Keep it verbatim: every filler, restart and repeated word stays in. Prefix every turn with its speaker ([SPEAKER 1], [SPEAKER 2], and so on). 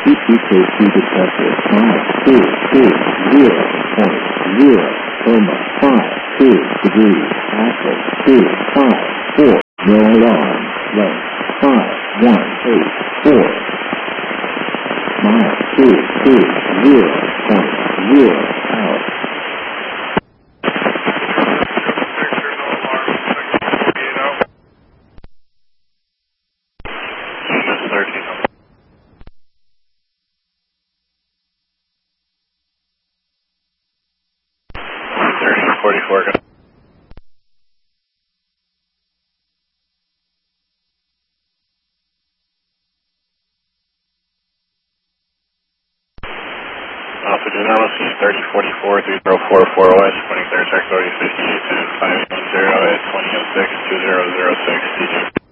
[SPEAKER 1] P K C detector five two two zero point zero, coma five two degrees, active two five four, no alarm, length five one eight four, mile two two zero point zero out.
[SPEAKER 2] forty-four. Alpha Genosis, thirty forty-four, three zero four four West, twenty-third Sector, fifty-eight, five one zero at twenty oh six, two zero zero six, D J.